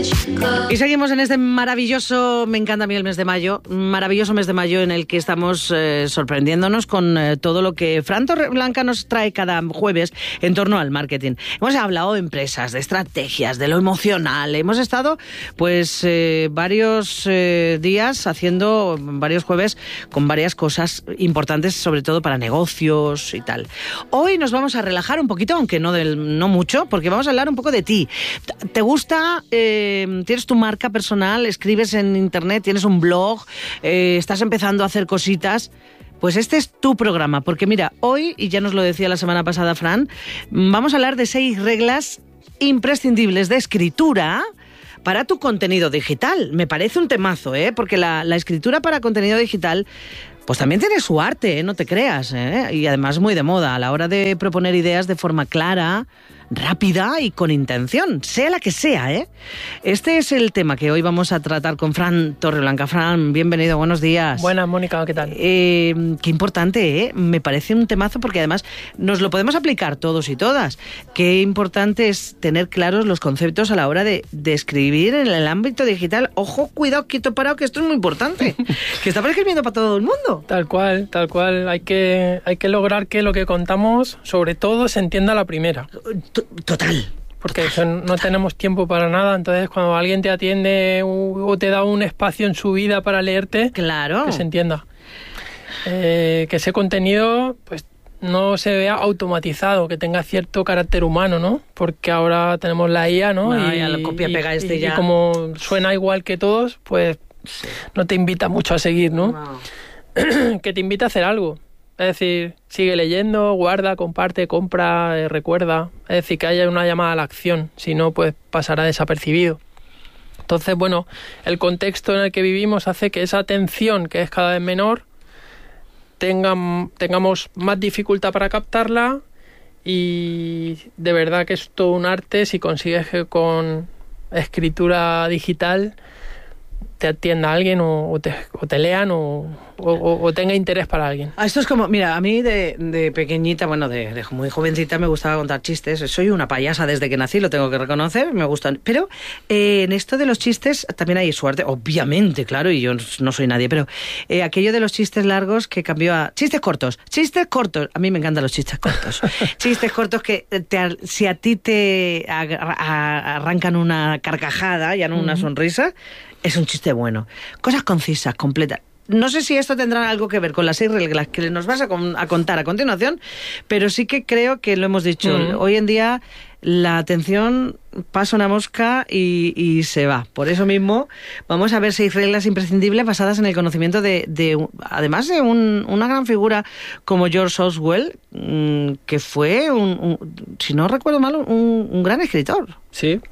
Y seguimos en este maravilloso, me encanta a mí el mes de mayo, maravilloso mes de mayo en el que estamos sorprendiéndonos con todo lo que Fran Torreblanca nos trae cada jueves en torno al marketing. Hemos hablado de empresas, de estrategias, de lo emocional. Hemos estado pues varios días haciendo varios jueves con varias cosas importantes, sobre todo para negocios y tal. Hoy nos vamos a relajar un poquito, aunque no mucho, porque vamos a hablar un poco de ti. ¿Te gusta? ¿Tienes tu marca personal? ¿Escribes en internet? ¿Tienes un blog? ¿Estás empezando a hacer cositas? Pues este es tu programa, porque mira, hoy, y ya nos lo decía la semana pasada Fran, vamos a hablar de 6 reglas imprescindibles de escritura para tu contenido digital. Me parece un temazo, porque la escritura para contenido digital pues también tiene su arte, no te creas, y además muy de moda a la hora de proponer ideas de forma clara, rápida y con intención, sea la que sea, Este es el tema que hoy vamos a tratar con Fran Torreblanca. Fran, bienvenido, buenos días. Buenas, Mónica, ¿qué tal? Qué importante, Me parece un temazo porque además nos lo podemos aplicar todos y todas. Qué importante es tener claros los conceptos a la hora de escribir en el ámbito digital. Ojo, cuidado, quieto, parado, que esto es muy importante. Que estamos escribiendo para todo el mundo. Tal cual. Hay que lograr que lo que contamos, sobre todo, se entienda a la primera. Total. Porque no tenemos tiempo para nada, entonces cuando alguien te atiende o te da un espacio en su vida para leerte, claro, que se entienda. Que ese contenido pues no se vea automatizado, que tenga cierto carácter humano, ¿no? Porque ahora tenemos la IA, ¿no? Ya lo copia, pega ya. Y como suena igual que todos, pues sí, no te invita mucho a seguir, ¿no? Que te invita a hacer algo. Es decir, sigue leyendo, guarda, comparte, compra, recuerda. Es decir, que haya una llamada a la acción, si no, pues pasará desapercibido. Entonces, bueno, el contexto en el que vivimos hace que esa atención, que es cada vez menor, tengamos más dificultad para captarla, y de verdad que es todo un arte si consigues que con escritura digital te atienda a alguien o te lean o tenga interés para alguien. Esto es como, mira, a mí de pequeñita, bueno, de muy jovencita me gustaba contar chistes. Soy una payasa desde que nací, lo tengo que reconocer, me gustan. Pero en esto de los chistes también hay suerte, obviamente, claro, y yo no soy nadie, pero aquello de los chistes largos que cambió a chistes cortos. A mí me encantan los chistes cortos. Chistes cortos que si a ti te arrancan una carcajada, ya no una sonrisa, es un chiste bueno. Cosas concisas, completas. No sé si esto tendrá algo que ver con las 6 reglas que nos vas a contar a continuación, pero sí que creo que lo hemos dicho. Hoy en día la atención pasa una mosca y se va. Por eso mismo vamos a ver 6 reglas imprescindibles basadas en el conocimiento además de una gran figura como George Orwell, que fue, si no recuerdo mal, un gran escritor. Sí.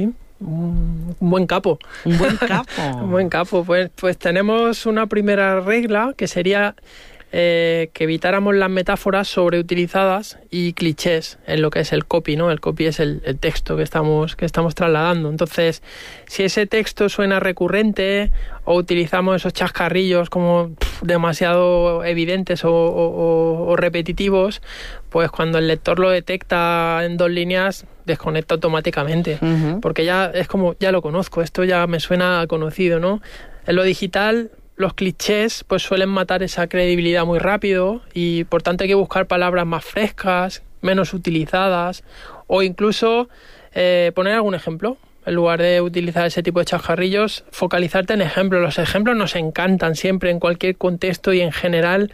Un buen capo. Un buen capo. Pues tenemos una primera regla que sería que evitáramos las metáforas sobreutilizadas y clichés en lo que es el copy, ¿no? El copy es el texto que estamos trasladando. Entonces, si ese texto suena recurrente o utilizamos esos chascarrillos como demasiado evidentes o repetitivos, pues cuando el lector lo detecta en 2 líneas, desconecta automáticamente, porque ya es como, ya lo conozco, esto ya me suena conocido, ¿no? En lo digital, los clichés pues suelen matar esa credibilidad muy rápido y por tanto hay que buscar palabras más frescas, menos utilizadas, o incluso poner algún ejemplo. En lugar de utilizar ese tipo de chascarrillos, focalizarte en ejemplos. Los ejemplos nos encantan siempre en cualquier contexto y en general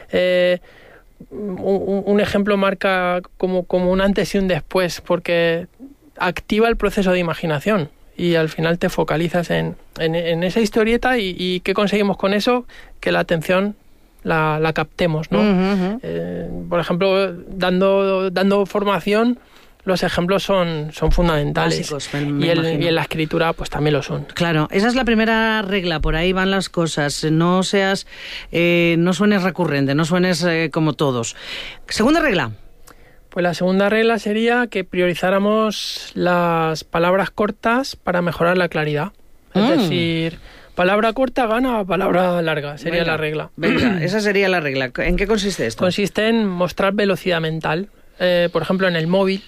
un ejemplo marca como un antes y un después, porque activa el proceso de imaginación y al final te focalizas en esa historieta y ¿qué conseguimos con eso? Que la atención la captemos, ¿no? Por ejemplo, dando formación, los ejemplos son fundamentales. Básicos, y en la escritura pues también lo son. Claro, esa es la primera regla, por ahí van las cosas. No suenes recurrente, no suenes como todos. Segunda regla. Pues la segunda regla sería que priorizáramos las palabras cortas para mejorar la claridad. Es decir, palabra corta gana palabra larga, sería la regla. Venga, esa sería la regla. ¿En qué consiste esto? Consiste en mostrar velocidad mental. Por ejemplo, en el móvil,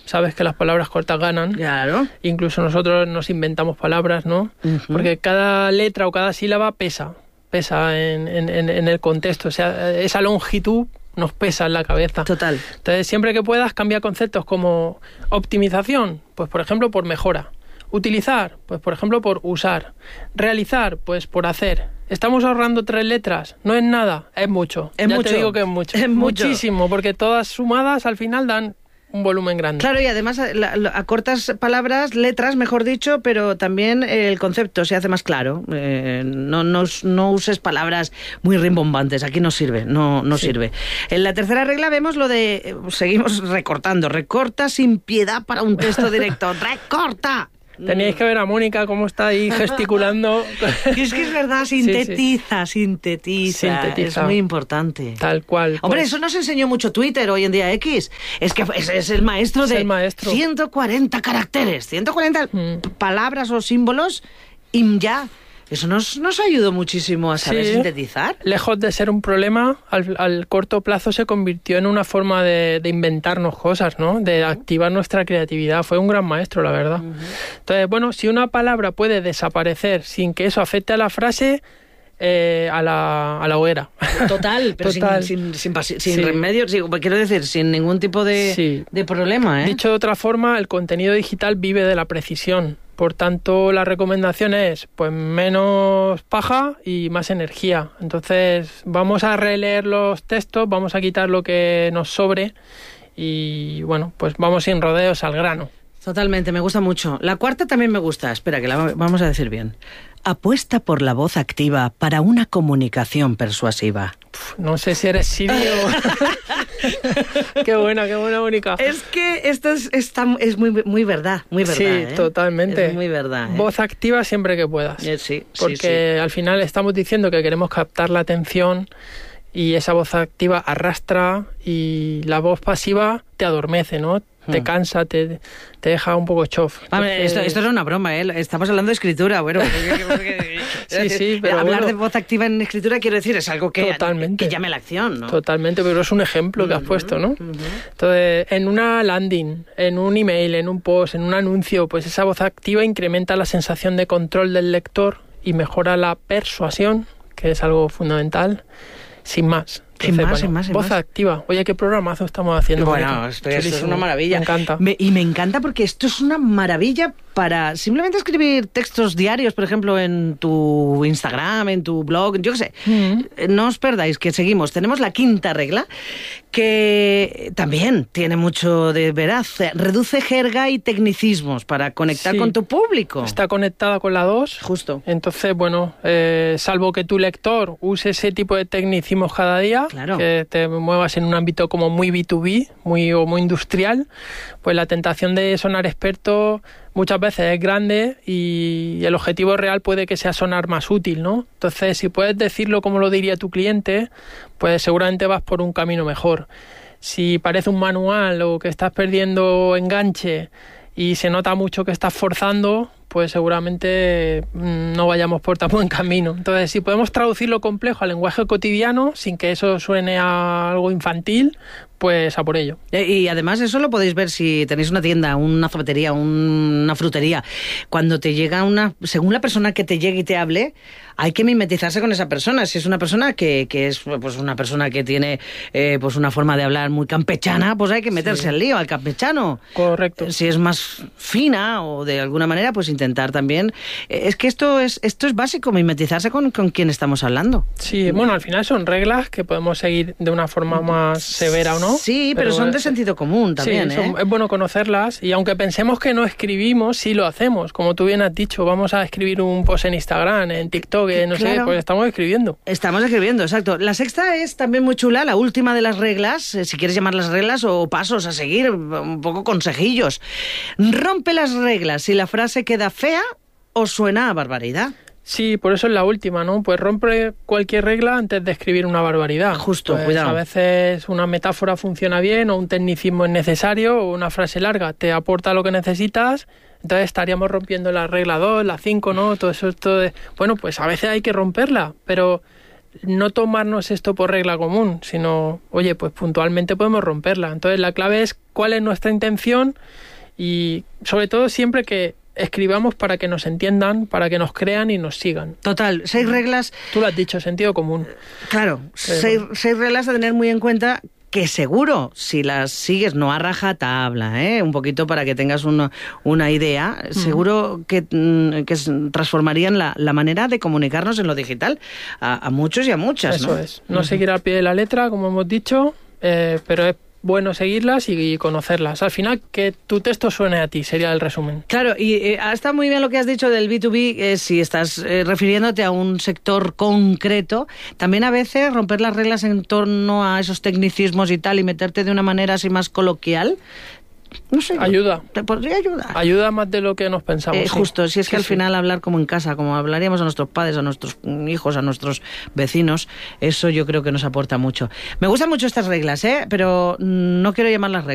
sabes que las palabras cortas ganan. Claro. Incluso nosotros nos inventamos palabras, ¿no? Uh-huh. Porque cada letra o cada sílaba pesa en el contexto. O sea, esa longitud nos pesa en la cabeza. Total. Entonces, siempre que puedas, cambia conceptos como optimización, pues por ejemplo por mejora. Utilizar, pues por ejemplo por usar. Realizar, pues por hacer. ¿Estamos ahorrando 3 letras? No es nada, es mucho. Es mucho. Te digo que es mucho. Es muchísimo, porque todas sumadas al final dan un volumen grande. Claro, y además acortas palabras, letras, mejor dicho, pero también el concepto se hace más claro. No uses palabras muy rimbombantes, aquí no sirve, no Sí. sirve. En la tercera regla vemos lo de, seguimos recortando, recorta sin piedad para un texto directo, ¡recorta! Teníais que ver a Mónica cómo está ahí gesticulando. Y es que es verdad, sintetiza. Es muy importante. Tal cual. Hombre, pues, eso nos enseñó mucho Twitter hoy en día X. Es que es el maestro de 140 caracteres, 140 palabras o símbolos y ya. Eso nos ayudó muchísimo a saber sintetizar. Lejos de ser un problema, al corto plazo se convirtió en una forma de inventarnos cosas, ¿no? De activar nuestra creatividad. Fue un gran maestro, la verdad. Uh-huh. Entonces, bueno, si una palabra puede desaparecer sin que eso afecte a la frase, a la hoguera. Total, pero Total. sin remedio, quiero decir, sin ningún tipo de problema, ¿eh? Dicho de otra forma, el contenido digital vive de la precisión. Por tanto, la recomendación es pues menos paja y más energía. Entonces, vamos a releer los textos, vamos a quitar lo que nos sobre y, bueno, pues vamos sin rodeos al grano. Totalmente, me gusta mucho. La cuarta también me gusta, espera, que la vamos a decir bien. Apuesta por la voz activa para una comunicación persuasiva. No sé si eres sirio. Qué buena, Mónica. Es que esto es muy verdad, muy verdad. Sí, totalmente. Es muy verdad. Voz activa siempre que puedas. Sí. Porque al final estamos diciendo que queremos captar la atención y esa voz activa arrastra y la voz pasiva te adormece, ¿no? Te cansa, te deja un poco chof. Entonces... Esto no es una broma, ¿eh? Estamos hablando de escritura, bueno. Sí, pero hablar de voz activa en escritura, quiero decir, es algo que llame la acción, ¿no? Totalmente, pero es un ejemplo que has puesto, ¿no? Entonces, en una landing, en un email, en un post, en un anuncio, pues esa voz activa incrementa la sensación de control del lector y mejora la persuasión, que es algo fundamental, sin más. Entonces, sin más. Voz activa. Oye, ¿qué programazo estamos haciendo? Bueno, esto es una maravilla. Me encanta. Y me encanta porque esto es una maravilla para simplemente escribir textos diarios, por ejemplo, en tu Instagram, en tu blog, yo qué sé. No os perdáis, que seguimos. Tenemos la quinta regla, que también tiene mucho de veraz. Reduce jerga y tecnicismos para conectar con tu público. Está conectada con la 2. Justo. Entonces, bueno, salvo que tu lector use ese tipo de tecnicismos cada día, claro, que te muevas en un ámbito como muy B2B, muy industrial, pues la tentación de sonar experto muchas veces es grande y el objetivo real puede que sea sonar más útil, ¿no? Entonces, si puedes decirlo como lo diría tu cliente, pues seguramente vas por un camino mejor. Si parece un manual o que estás perdiendo enganche y se nota mucho que estás forzando, pues seguramente no vayamos por tan buen camino. Entonces, si podemos traducir lo complejo al lenguaje cotidiano sin que eso suene a algo infantil, pues a por ello. Y además eso lo podéis ver si tenéis una tienda, una zapatería, una frutería. Cuando te llega según la persona que te llegue y te hable, hay que mimetizarse con esa persona. Si es una persona que es pues una persona que tiene pues una forma de hablar muy campechana, pues hay que meterse al lío, al campechano. Correcto. Si es más fina o de alguna manera, pues intentar también. Es que esto es básico, mimetizarse con quien estamos hablando. Sí, bueno, al final son reglas que podemos seguir de una forma más severa o no. Sí, pero son de sentido común también, sí, es bueno conocerlas y aunque pensemos que no escribimos, sí lo hacemos. Como tú bien has dicho, vamos a escribir un post en Instagram, en TikTok, no sé, pues estamos escribiendo. Estamos escribiendo, exacto. La sexta es también muy chula, la última de las reglas, si quieres llamarlas reglas o pasos a seguir, un poco consejillos. Rompe las reglas si la frase queda fea o suena a barbaridad. Sí, por eso es la última, ¿no? Pues rompe cualquier regla antes de escribir una barbaridad. Justo, pues cuidado. A veces una metáfora funciona bien o un tecnicismo es necesario o una frase larga te aporta lo que necesitas, entonces estaríamos rompiendo la regla 2, la 5, ¿no? Todo eso, bueno, pues a veces hay que romperla, pero no tomarnos esto por regla común, sino, oye, pues puntualmente podemos romperla. Entonces la clave es cuál es nuestra intención y sobre todo siempre que escribamos para que nos entiendan, para que nos crean y nos sigan. Total, 6 reglas... Tú lo has dicho, sentido común. Claro, 6 reglas a tener muy en cuenta, que seguro, si las sigues, no a rajatabla, un poquito para que tengas una idea, seguro que transformarían la manera de comunicarnos en lo digital a muchos y a muchas. Eso es, no seguir al pie de la letra, como hemos dicho, pero es bueno seguirlas y conocerlas. Al final, que tu texto suene a ti, sería el resumen. Claro, y está muy bien lo que has dicho del B2B, si estás refiriéndote a un sector concreto, también a veces romper las reglas en torno a esos tecnicismos y tal, y meterte de una manera así más coloquial, no sé. Ayuda. Te podría ayudar. Ayuda más de lo que nos pensamos. Sí. Justo, si es que al final hablar como en casa, como hablaríamos a nuestros padres, a nuestros hijos, a nuestros vecinos, eso yo creo que nos aporta mucho. Me gustan mucho estas reglas, pero no quiero llamarlas reglas.